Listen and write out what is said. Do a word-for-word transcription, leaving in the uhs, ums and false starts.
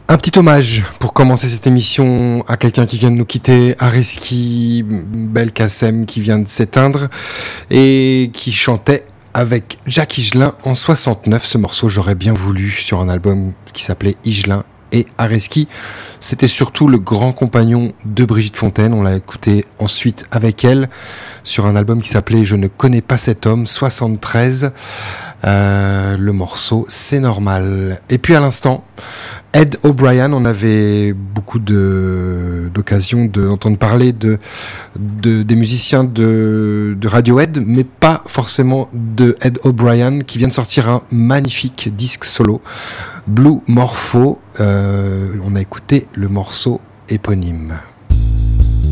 Un petit hommage pour commencer cette émission à quelqu'un qui vient de nous quitter, Areski Belkacem, qui vient de s'éteindre et qui chantait avec Jacques Higelin en soixante-neuf. Ce morceau, j'aurais bien voulu, sur un album qui s'appelait Higelin et Areski. C'était surtout le grand compagnon de Brigitte Fontaine. On l'a écouté ensuite avec elle sur un album qui s'appelait Je ne connais pas cet homme, soixante-treize. Euh, le morceau C'est normal. Et puis à l'instant, Ed O'Brien, on avait beaucoup de d'occasions d'entendre parler de, de des musiciens de, de Radiohead, mais pas forcément de Ed O'Brien, qui vient de sortir un magnifique disque solo, Blue Morpho. Euh, on a écouté le morceau éponyme.